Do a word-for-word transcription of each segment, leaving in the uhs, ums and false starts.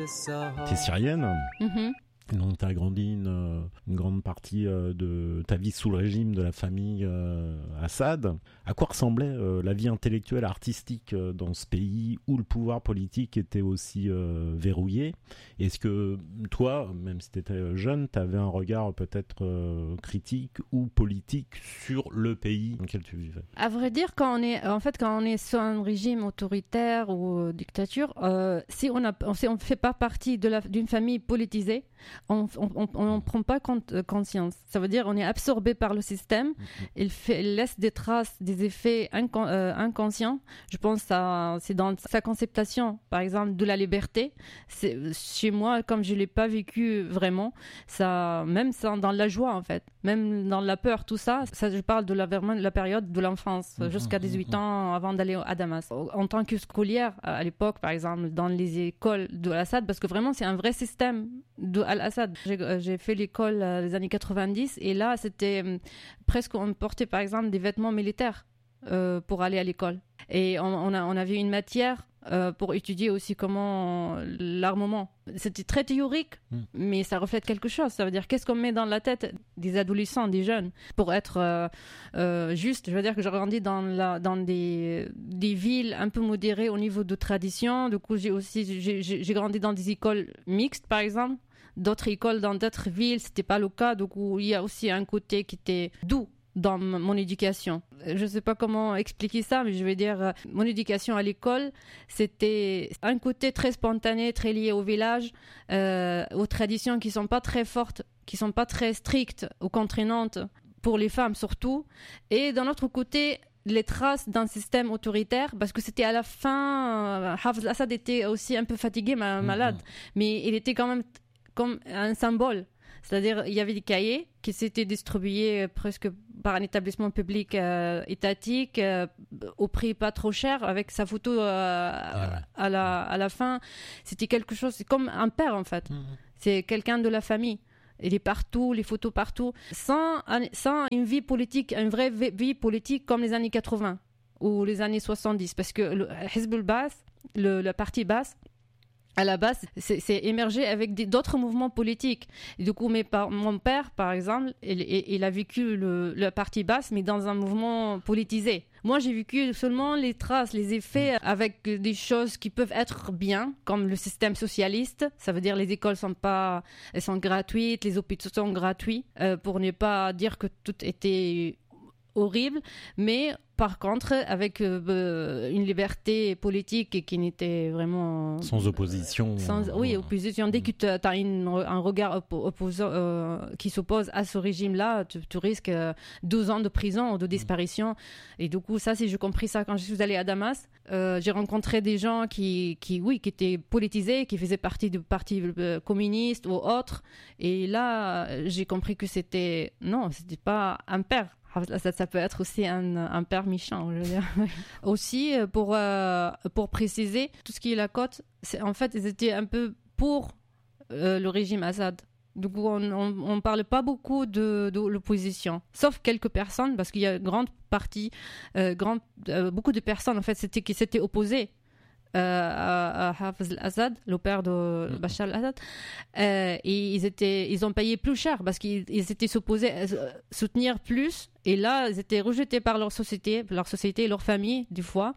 T'es syrienne. Mm-hmm. Donc tu as grandi une, une grande partie euh, de ta vie sous le régime de la famille euh, Assad. À quoi ressemblait euh, la vie intellectuelle, artistique euh, dans ce pays où le pouvoir politique était aussi euh, verrouillé? Est-ce que toi, même si tu étais jeune, tu avais un regard peut-être euh, critique ou politique sur le pays dans lequel tu vivais? À vrai dire, quand on est, en fait, quand on est sur un régime autoritaire ou euh, dictature, euh, si on ne on, si on fait pas partie de la, d'une famille politisée, on ne prend pas compte, euh, conscience. Ça veut dire on est absorbé par le système. Mm-hmm. Il, fait, il laisse des traces, des effets incon, euh, inconscients. Je pense à c'est dans sa conceptation, par exemple, de la liberté. C'est, chez moi, comme je l'ai pas vécu vraiment, ça, même ça, dans la joie en fait, même dans la peur, tout ça. Ça, je parle de la, vraiment, de la période de l'enfance, mm-hmm. jusqu'à dix-huit ans avant d'aller à Damas. En tant que scolaire à l'époque, par exemple, dans les écoles de Assad, parce que vraiment c'est un vrai système de Al-Assad. J'ai, j'ai fait l'école euh, des années quatre-vingt-dix et là, c'était euh, presque, on portait par exemple des vêtements militaires euh, pour aller à l'école. Et on, on, a, on avait une matière euh, pour étudier aussi comment euh, l'armement. C'était très théorique, mmh. mais ça reflète quelque chose. Ça veut dire qu'est-ce qu'on met dans la tête des adolescents, des jeunes. Pour être euh, euh, juste, je veux dire que j'ai grandi dans, la, dans des, des villes un peu modérées au niveau de tradition. Du coup, j'ai aussi j'ai, j'ai grandi dans des écoles mixtes, par exemple. D'autres écoles dans d'autres villes, c'était pas le cas. Donc, il y a aussi un côté qui était doux dans m- mon éducation. Je sais pas comment expliquer ça, mais je vais dire, euh, mon éducation à l'école, c'était un côté très spontané, très lié au village, euh, aux traditions qui sont pas très fortes, qui sont pas très strictes ou contraignantes pour les femmes surtout. Et d'un autre côté, les traces d'un système autoritaire, parce que c'était à la fin, euh, Hafez al-Assad était aussi un peu fatigué, ma- malade, mmh. mais il était quand même comme un symbole. C'est-à-dire, il y avait des cahiers qui s'étaient distribués presque par un établissement public euh, étatique euh, au prix pas trop cher, avec sa photo euh, ah ouais. à, la, à la fin. C'était quelque chose, c'est comme un père en fait. Mmh. C'est quelqu'un de la famille. Il est partout, les photos partout. Sans, sans une vie politique, une vraie vie politique comme les années quatre-vingts ou les années soixante-dix. Parce que le Hizb al-Ba'ath, le, le parti basse, à la base, c'est, c'est émergé avec des, d'autres mouvements politiques. Et du coup, mes par, mon père, par exemple, il, il, il a vécu le, le parti basse, mais dans un mouvement politisé. Moi, j'ai vécu seulement les traces, les effets avec des choses qui peuvent être bien, comme le système socialiste. Ça veut dire les écoles sont pas, elles sont gratuites, les hôpitaux sont gratuits, euh, pour ne pas dire que tout était horrible, mais par contre avec euh, une liberté politique qui n'était vraiment sans opposition. Sans, oui, opposition. Dès que tu as un regard oppo- opposant euh, qui s'oppose à ce régime-là, tu, tu risques euh, douze ans de prison ou de disparition. Et du coup, ça, si j'ai compris ça quand je suis allée à Damas, euh, j'ai rencontré des gens qui, qui, oui, qui étaient politisés, qui faisaient partie du parti euh, communiste ou autre. Et là, j'ai compris que c'était non, c'était pas un père. Ça, ça peut être aussi un, un père méchant, je veux dire. Aussi, pour, euh, pour préciser, tout ce qui est la côte, c'est, en fait, ils étaient un peu pour euh, le régime Assad. Du coup, on ne parle pas beaucoup de, de l'opposition, sauf quelques personnes, parce qu'il y a une grande partie, euh, grande, euh, beaucoup de personnes, en fait, c'était, qui s'étaient opposées Euh, à, à Hafez al-Assad, le père de mmh. Bachar al-Assad, euh, et ils étaient, ils ont payé plus cher parce qu'ils ils étaient supposés soutenir plus, et là ils étaient rejetés par leur société, leur société et leur famille des fois,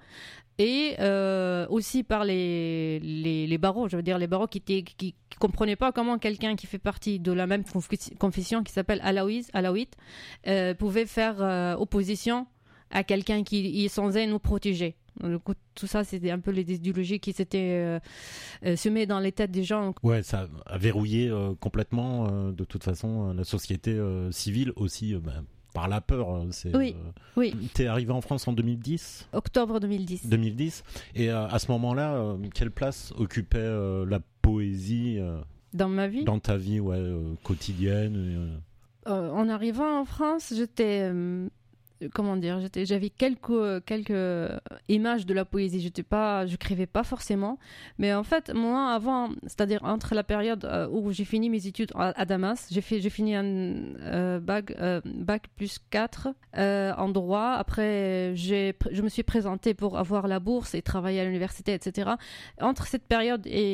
et euh, aussi par les, les les barreaux, je veux dire les barreaux qui étaient qui, qui comprenaient pas comment quelqu'un qui fait partie de la même confession qui s'appelle Alaouite, Alaouite euh, pouvait faire euh, opposition à quelqu'un qui est censé nous protéger. Du coup, tout ça, c'était un peu les idéologies qui s'étaient euh, euh, semées dans les têtes des gens. Ouais, ça a verrouillé euh, complètement, euh, de toute façon, euh, la société euh, civile aussi, euh, bah, par la peur. C'est, oui, euh... oui. T'es arrivé en France en deux mille dix ? Octobre deux mille dix. deux mille dix. Et euh, à ce moment-là, euh, quelle place occupait euh, la poésie euh, dans ma vie ? Dans ta vie, ouais, euh, quotidienne euh... Euh, En arrivant en France, j'étais... Euh... Comment dire, j'étais, j'avais quelques, quelques images de la poésie. J'étais pas, je n'écrivais pas forcément. Mais en fait, moi, avant, c'est-à-dire entre la période où j'ai fini mes études à, à Damas, j'ai, fait, j'ai fini un euh, bac, euh, bac plus quatre euh, en droit. Après, j'ai, je me suis présentée pour avoir la bourse et travailler à l'université, et cetera. Entre cette période et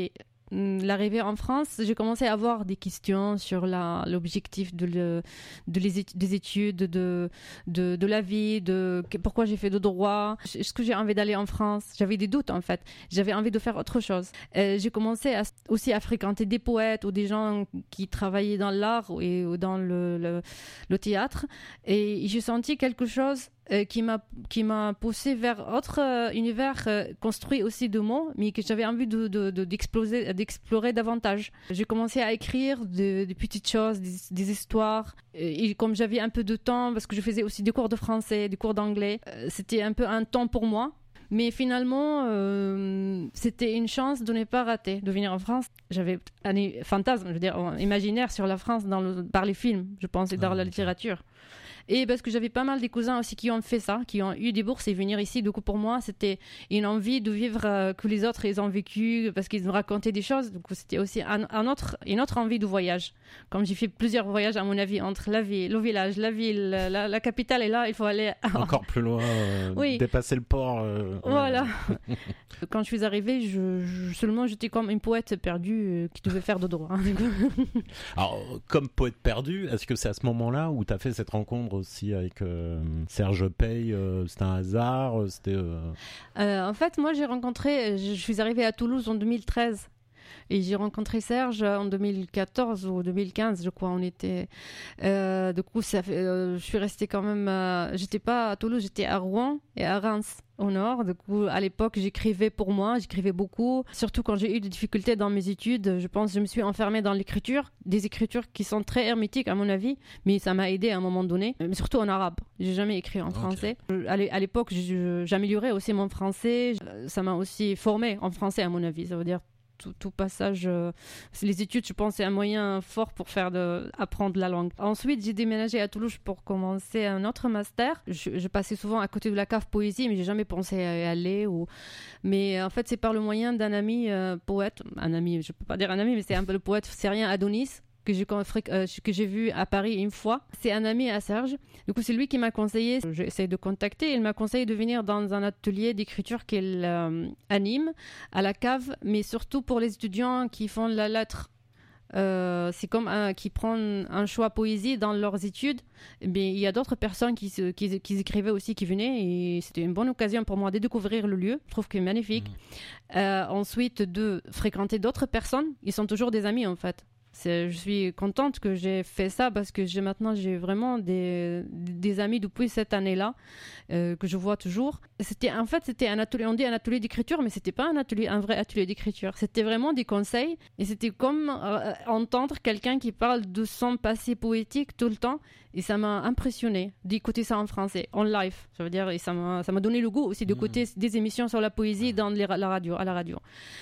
l'arrivée en France, j'ai commencé à avoir des questions sur la, l'objectif de, le, de les, des études, de, de, de la vie, de pourquoi j'ai fait de droit, est-ce que j'ai envie d'aller en France. J'avais des doutes en fait, j'avais envie de faire autre chose. Euh, j'ai commencé à, aussi à fréquenter des poètes ou des gens qui travaillaient dans l'art et, ou dans le, le, le théâtre, et j'ai senti quelque chose Euh, qui m'a qui m'a poussé vers autre euh, univers euh, construit aussi de mots, mais que j'avais envie de, de, de d'exploser d'explorer davantage. J'ai commencé à écrire des de petites choses, des, des histoires, et, et comme j'avais un peu de temps, parce que je faisais aussi des cours de français, des cours d'anglais, euh, c'était un peu un temps pour moi. Mais finalement, euh, c'était une chance de ne pas rater, de venir en France. J'avais un fantasme, je veux dire, un imaginaire sur la France dans le, par les films, je pense, et dans ah, la littérature. Et parce que j'avais pas mal des cousins aussi qui ont fait ça, qui ont eu des bourses et venir ici. Du coup, pour moi, c'était une envie de vivre euh, que les autres ils ont vécu, parce qu'ils nous racontaient des choses. Du coup, c'était aussi un, un autre, une autre envie de voyage. Comme j'ai fait plusieurs voyages, à mon avis, entre la ville, le village, la ville, la, la capitale, et là, il faut aller... Encore plus loin, euh, oui. Dépasser le port. Euh, voilà. Quand je suis arrivée, je, je, seulement j'étais comme une poète perdue euh, qui devait faire de droit. Alors, comme poète perdue, est-ce que c'est à ce moment-là où tu as fait cette rencontre aussi avec euh, Serge Pey, euh, c'était un hasard, c'était euh... Euh, en fait, moi j'ai rencontré, je, je suis arrivée à Toulouse en deux mille treize et j'ai rencontré Serge en deux mille quatorze ou deux mille quinze, je crois. On était, euh, du coup, ça fait, euh, je suis restée quand même. Euh, j'étais pas à Toulouse, j'étais à Rouen et à Reims au nord. Du coup, à l'époque, j'écrivais pour moi, j'écrivais beaucoup. Surtout quand j'ai eu des difficultés dans mes études, je pense que je me suis enfermée dans l'écriture, des écritures qui sont très hermétiques à mon avis, mais ça m'a aidé à un moment donné. Mais surtout en arabe, j'ai jamais écrit en français. Okay. À l'époque, j'améliorais aussi mon français. Ça m'a aussi formé en français à mon avis. Ça veut dire Tout, tout passage, euh, les études, je pense, c'est un moyen fort pour faire de, apprendre la langue. Ensuite, j'ai déménagé à Toulouse pour commencer un autre master. Je, je passais souvent à côté de la cave poésie, mais j'ai jamais pensé à y aller. Ou... Mais en fait, c'est par le moyen d'un ami euh, poète, un ami, je peux pas dire un ami, mais c'est un peu le poète syrien Adonis, que j'ai, euh, que j'ai vu à Paris une fois. C'est un ami à Serge. Du coup, c'est lui qui m'a conseillé. J'ai essayé de contacter. Il m'a conseillé de venir dans un atelier d'écriture qu'il euh, anime à la cave, mais surtout pour les étudiants qui font de la lettre. Euh, c'est comme un, qui prennent un choix poésie dans leurs études. Mais il y a d'autres personnes qui, se, qui, qui écrivaient aussi, qui venaient, et c'était une bonne occasion pour moi de découvrir le lieu. Je trouve qu'il est magnifique. Mmh. Euh, ensuite, de fréquenter d'autres personnes. Ils sont toujours des amis, en fait. C'est, je suis contente que j'ai fait ça parce que j'ai, maintenant j'ai vraiment des, des amis depuis cette année-là euh, que je vois toujours. C'était, en fait, c'était un atelier, on dit un atelier d'écriture, mais c'était pas un atelier, un vrai atelier d'écriture. C'était vraiment des conseils et c'était comme euh, entendre quelqu'un qui parle de son passé poétique tout le temps, et ça m'a impressionné d'écouter ça en français, en live. Ça veut dire, et ça m'a, ça m'a donné le goût aussi d'écouter mmh. des émissions sur la poésie dans les, la radio, à la radio.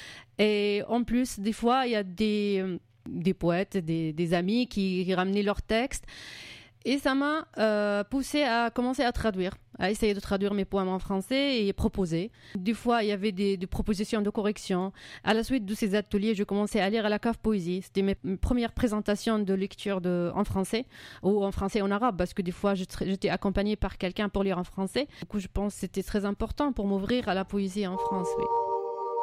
Et en plus, des fois, il y a des des poètes, des, des amis qui, qui ramenaient leurs textes. Et ça m'a euh, poussé à commencer à traduire, à essayer de traduire mes poèmes en français et proposer. Des fois, il y avait des, des propositions de correction. À la suite de ces ateliers, je commençais à lire à la cave poésie. C'était mes, mes premières présentations de lecture de, en français, ou en français et en arabe, parce que des fois, je, j'étais accompagnée par quelqu'un pour lire en français. Du coup, je pense que c'était très important pour m'ouvrir à la poésie en France, oui.